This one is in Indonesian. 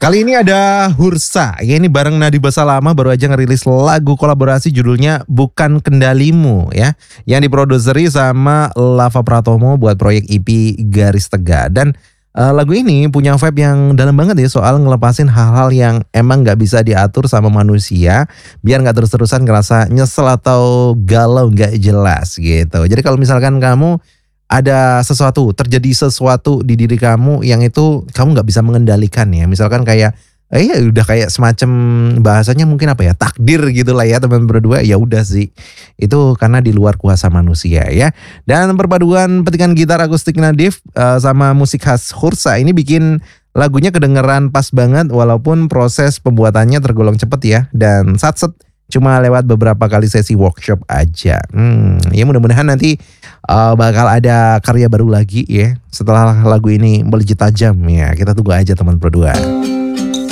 Kali ini ada Hursa, ya ini bareng Nadi Basalama baru aja ngerilis lagu kolaborasi judulnya Bukan Kendalimu ya. Yang diproduseri sama Lava Pratomo buat proyek EP Garis Tegak. Dan lagu ini punya vibe yang dalam banget ya soal ngelepasin hal-hal yang emang gak bisa diatur sama manusia. Biar gak terus-terusan ngerasa nyesel atau galau gak jelas gitu. Jadi kalau misalkan kamu ada sesuatu, terjadi sesuatu di diri kamu yang itu kamu nggak bisa mengendalikan ya. Misalkan kayak, ya udah kayak semacam bahasanya mungkin apa ya, takdir gitu lah ya teman berdua. Ya udah sih, itu karena di luar kuasa manusia ya. Dan perpaduan petikan gitar akustik Nadif sama musik khas Hursa ini bikin lagunya kedengeran pas banget. Walaupun proses pembuatannya tergolong cepet ya. Dan satset cuma lewat beberapa kali sesi workshop aja. Ya mudah-mudahan nanti bakal ada karya baru lagi ya setelah lagu ini melejit tajam ya. Kita tunggu aja teman berdua.